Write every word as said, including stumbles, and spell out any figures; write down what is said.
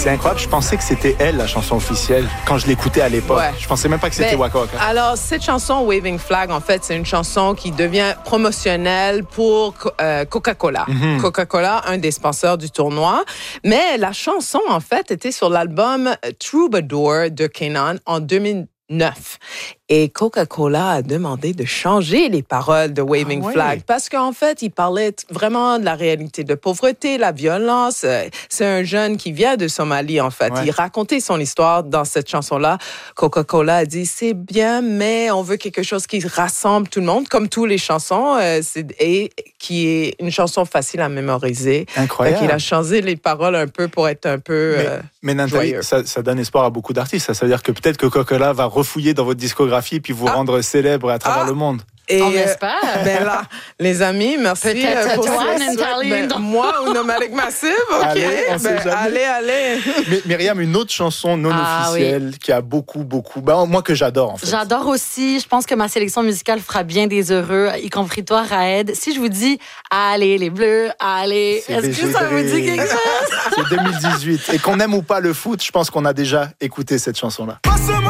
C'est incroyable, je pensais que c'était elle, la chanson officielle, quand je l'écoutais à l'époque. Ouais. Je pensais même pas que c'était Mais, Waka Waka. Alors, cette chanson Waving Flag, en fait, c'est une chanson qui devient promotionnelle pour euh, Coca-Cola. Mm-hmm. Coca-Cola, un des sponsors du tournoi. Mais la chanson, en fait, était sur l'album Troubadour de Kenan en deux mille neuf. Et Coca-Cola a demandé de changer les paroles de Waving ah, Flag ouais. parce qu'en fait, il parlait vraiment de la réalité de pauvreté, la violence. C'est un jeune qui vient de Somalie, en fait. Ouais. Il racontait son histoire dans cette chanson-là. Coca-Cola a dit, c'est bien, mais on veut quelque chose qui rassemble tout le monde, comme toutes les chansons, euh, c'est, et qui est une chanson facile à mémoriser. Incroyable. Donc, il a changé les paroles un peu pour être un peu Mais, euh, mais Nathalie, ça, ça donne espoir à beaucoup d'artistes. Ça, ça veut dire que peut-être que Coca-Cola va refouiller dans votre discographie puis vous ah. rendre célèbre à travers ah. le monde. Et on espère. Ben là, les amis, merci. Peut-être pour toi, Nathalie. Ben, moi ou Nomadic Massive, OK. Allez, on ben, sait allez, allez. Mais, Myriam, une autre chanson non ah, officielle oui. qui a beaucoup, beaucoup... Ben, moi, que j'adore, en fait. J'adore aussi. Je pense que ma sélection musicale fera bien des heureux, y compris toi, Raed. Si je vous dis « Allez, les Bleus, allez », est-ce que ça vous dit quelque chose? C'est deux mille dix-huit. Et qu'on aime ou pas le foot, je pense qu'on a déjà écouté cette chanson-là.